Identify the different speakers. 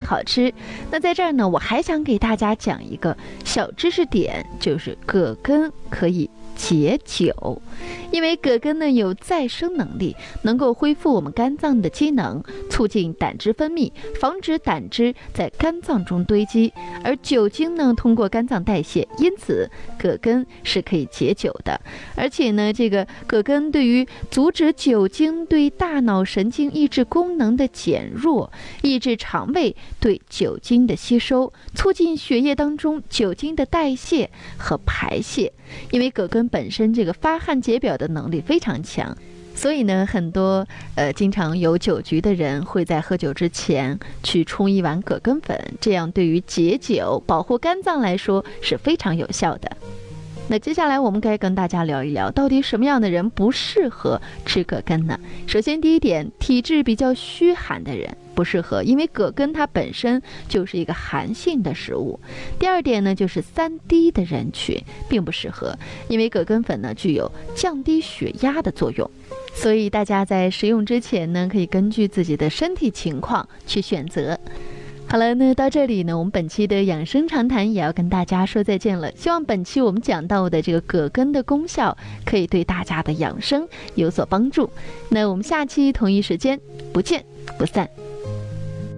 Speaker 1: 好吃。那在这儿呢，我还想给大家讲一个小知识点，就是葛根可以解酒。因为葛根呢有再生能力，能够恢复我们肝脏的机能，促进胆汁分泌，防止胆汁在肝脏中堆积。而酒精呢通过肝脏代谢，因此葛根是可以解酒的。而且呢，这个葛根对于阻止酒精对大脑神经抑制功能的减弱，抑制肠胃对酒精的吸收，促进血液当中酒精的代谢和排泄。因为葛根本身这个发汗解表的能力非常强，所以呢，很多经常有酒局的人会在喝酒之前去冲一碗葛根粉，这样对于解酒、保护肝脏来说是非常有效的。那接下来我们该跟大家聊一聊，到底什么样的人不适合吃葛根呢？首先第一点，体质比较虚寒的人不适合，因为葛根它本身就是一个寒性的食物。第二点呢，就是3低的人群并不适合，因为葛根粉呢具有降低血压的作用。所以大家在食用之前呢，可以根据自己的身体情况去选择。好了，那到这里呢，我们本期的养生常谈也要跟大家说再见了。希望本期我们讲到的这个葛根的功效，可以对大家的养生有所帮助。那我们下期同一时间不见不散。